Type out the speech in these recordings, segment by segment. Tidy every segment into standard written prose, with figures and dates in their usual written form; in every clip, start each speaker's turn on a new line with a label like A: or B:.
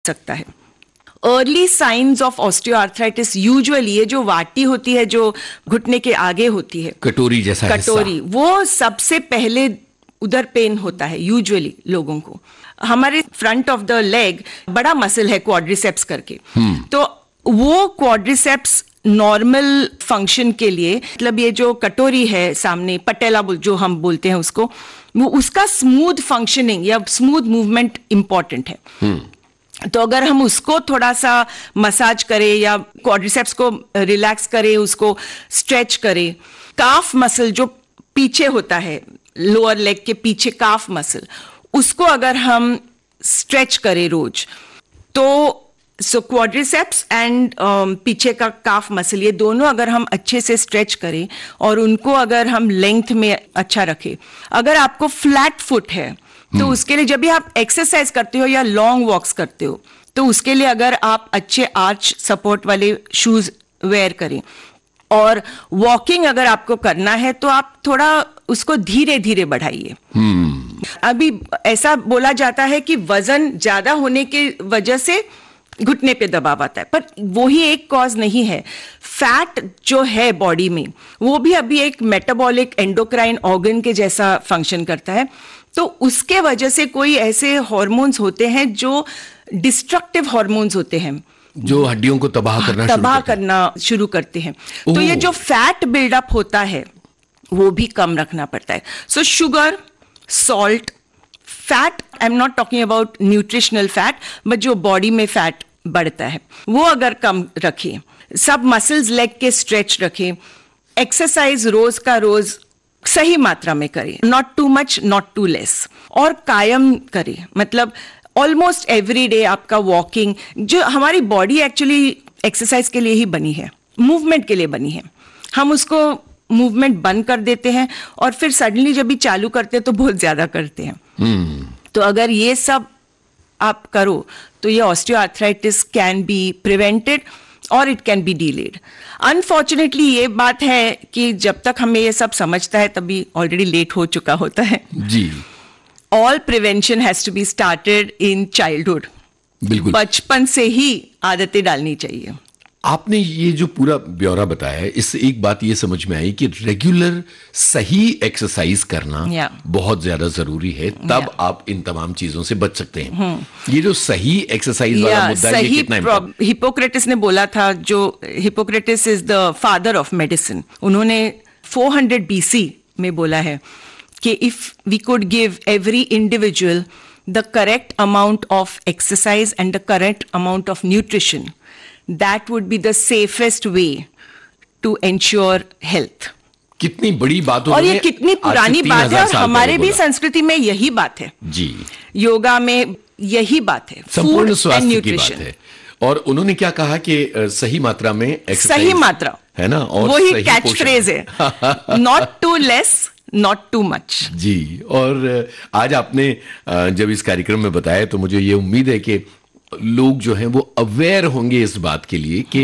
A: सकता है। Early signs of osteoarthritis usually ये जो वाटी होती है, जो घुटने के आगे होती है,
B: कटोरी जैसा
A: कटोरी, वो सबसे पहले उधर पेन होता है यूजुअली लोगों को। हमारे फ्रंट ऑफ द लेग बड़ा मसल है क्वाड्रिसेप्स करके, तो वो क्वाड्रिसेप्स नॉर्मल फंक्शन के लिए, मतलब ये जो कटोरी है सामने, पटेला जो हम बोलते हैं उसको, वो उसका स्मूथ फंक्शनिंग या स्मूथ मूवमेंट इंपॉर्टेंट है। तो अगर हम उसको थोड़ा सा मसाज करें या क्वाड्रिसेप्स को रिलैक्स करें, उसको स्ट्रेच करें, काफ मसल जो पीछे होता है, लोअर लेग के पीछे काफ मसल, उसको अगर हम स्ट्रेच करें रोज, तो सो क्वाड्रिसेप्स एंड पीछे का काफ मसल, ये दोनों अगर हम अच्छे से स्ट्रेच करें और उनको अगर हम लेंथ में अच्छा रखें। अगर आपको फ्लैट फुट है तो उसके लिए जब भी आप एक्सरसाइज करते हो या लॉन्ग वॉक्स करते हो, तो उसके लिए अगर आप अच्छे आर्च सपोर्ट वाले शूज वेयर करें, और वॉकिंग अगर आपको करना है तो आप थोड़ा उसको धीरे धीरे बढ़ाइए। अभी ऐसा बोला जाता है कि वजन ज्यादा होने की वजह से घुटने पे दबाव आता है, पर वो ही एक कॉज नहीं है। फैट जो है बॉडी में, वो भी अभी एक मेटाबॉलिक एंडोक्राइन ऑर्गन के जैसा फंक्शन करता है, तो उसके वजह से कोई ऐसे हार्मोन्स होते हैं जो डिस्ट्रक्टिव हार्मोन्स होते हैं,
B: जो हड्डियों को तबाह करना
A: शुरू करते हैं। तो ये जो फैट बिल्डअप होता है वो भी कम रखना पड़ता है। सो sugar, salt, fat, I am not talking about nutritional fat, but जो बॉडी में फैट बढ़ता है वो अगर कम रखें, सब मसल्स लेग के स्ट्रेच रखें, एक्सरसाइज रोज का रोज सही मात्रा में करें, not too much not to less, और कायम करें, मतलब ऑलमोस्ट एवरी डे आपका वॉकिंग। जो हमारी बॉडी एक्चुअली एक्सरसाइज के लिए ही बनी है, मूवमेंट के लिए बनी है, हम उसको मूवमेंट बंद कर देते हैं और फिर सडनली जब भी चालू करते हैं तो बहुत ज्यादा करते हैं। तो अगर ये सब आप करो तो ये ऑस्टियोआर्थराइटिस कैन बी प्रिवेंटेड और it can be delayed. Unfortunately ये बात है कि जब तक हमें ये सब समझता है तभी ऑलरेडी लेट हो चुका होता है
B: जी।
A: All prevention has to be started in childhood.
B: बिल्कुल,
A: बचपन से ही आदतें डालनी चाहिए।
B: आपने ये जो पूरा ब्यौरा बताया है, इससे एक बात ये समझ में आई कि रेगुलर सही एक्सरसाइज करना बहुत ज्यादा जरूरी है, तब आप इन तमाम चीजों से बच सकते हैं। ये जो सही एक्सरसाइज वाला मुद्दा है, ये कितना
A: हिपोक्रेटिस ने बोला था, जो Hippocrates is the father of medicine, उन्होंने 400 BC में बोला है कि if we could give every individual the correct amount of exercise and the correct amount of nutrition, that would be the safest way to ensure health।
B: कितनी बड़ी बात हो,
A: और ये कितनी पुरानी बात है, और हमारे भी संस्कृति में यही बात है
B: जी,
A: योगा में यही बात है,
B: संपूर्ण स्वास्थ्य की बात है। और उन्होंने क्या कहा कि सही मात्रा में एक्सरसाइज, सही मात्रा है ना, और
A: वही कैच फ्रेज है, not to less not too much
B: जी। और आज आपने जब इस कार्यक्रम में बताया तो मुझे ये उम्मीद है कि लोग जो हैं वो अवेयर होंगे इस बात के लिए कि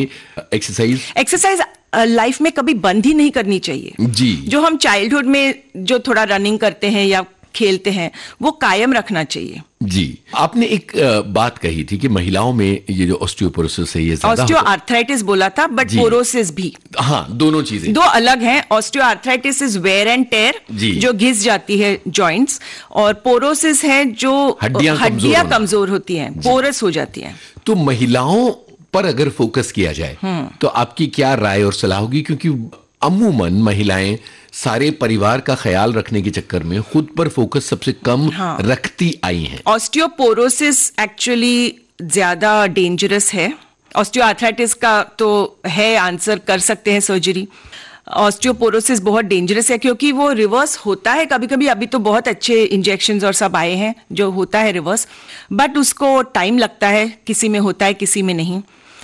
B: एक्सरसाइज
A: लाइफ में कभी बंद ही नहीं करनी चाहिए
B: जी।
A: जो हम चाइल्डहुड में जो थोड़ा रनिंग करते हैं या खेलते हैं वो कायम रखना चाहिए
B: जी। आपने एक बात कही थी कि महिलाओं में ये जो ऑस्टियोपोरोसिस है, ये ज्यादा
A: ऑस्टियोआर्थराइटिस बोला था, बट पोरोसिस भी,
B: हाँ, दोनों चीजें दो
A: अलग हैं। Osteoarthritis is where and tear, जो घिस जाती है जॉइंट्स, और पोरोसिस है जो हड्डियां कमजोर होती हैं, पोरस हो जाती हैं।
B: तो महिलाओं पर अगर फोकस किया जाए तो आपकी क्या राय और सलाह होगी? क्योंकि अमूमन महिलाएं सारे परिवार का ख्याल रखने के चक्कर में खुद पर फोकस सबसे कम रखती आई हैं।
A: ऑस्टियोपोरोसिस एक्चुअली ज्यादा डेंजरस है। ऑस्टियोआर्थराइटिस का तो है, आंसर कर सकते हैं सर्जरी। ऑस्टियोपोरोसिस बहुत डेंजरस है क्योंकि वो रिवर्स होता है कभी कभी। अभी तो बहुत अच्छे इंजेक्शंस और सब आए हैं जो होता है रिवर्स, बट उसको टाइम लगता है, किसी में होता है किसी में नहीं।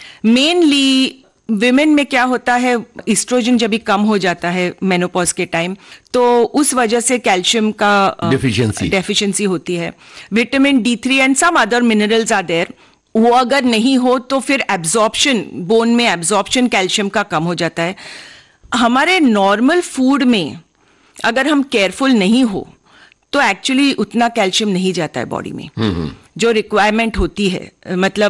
A: मेनली विमेन में क्या होता है, एस्ट्रोजन जब भी कम हो जाता है मेनोपॉज के टाइम, तो उस वजह से कैल्शियम का डेफिशिएंसी होती है। Vitamin D3 and some other minerals are there, वो अगर नहीं हो तो फिर एब्जॉर्प्शन, बोन में एब्जॉर्प्शन कैल्शियम का कम हो जाता है। हमारे नॉर्मल फूड में अगर हम केयरफुल नहीं हो तो एक्चुअली उतना कैल्शियम नहीं जाता है बॉडी में जो रिक्वायरमेंट होती है। मतलब